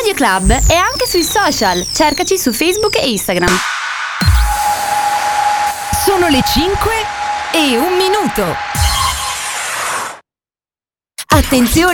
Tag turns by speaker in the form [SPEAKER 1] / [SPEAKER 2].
[SPEAKER 1] Radio Club è anche sui social. Cercaci su Facebook e Instagram.
[SPEAKER 2] Sono le 5:01. Attenzione!